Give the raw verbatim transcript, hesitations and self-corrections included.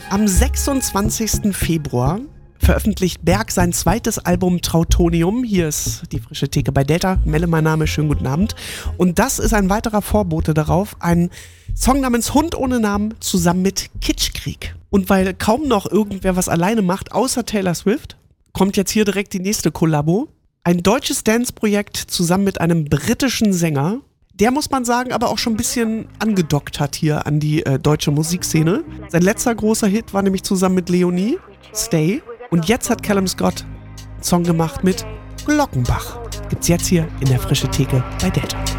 Am sechsundzwanzigsten Februar veröffentlicht Berg sein zweites Album Trautonium. Hier ist die frische Theke bei Delta. Melle, mein Name, schönen guten Abend. Und das ist ein weiterer Vorbote darauf, ein Song namens Hund ohne Namen zusammen mit Kitschkrieg. Und weil kaum noch irgendwer was alleine macht, außer Taylor Swift, kommt jetzt hier direkt die nächste Kollabo. Ein deutsches Dance-Projekt zusammen mit einem britischen Sänger, der, muss man sagen, aber auch schon ein bisschen angedockt hat hier an die äh, deutsche Musikszene. Sein letzter großer Hit war nämlich zusammen mit Leonie, Stay. Und jetzt hat Callum Scott einen Song gemacht mit Glockenbach. Gibt's jetzt hier in der frische Theke bei Delta.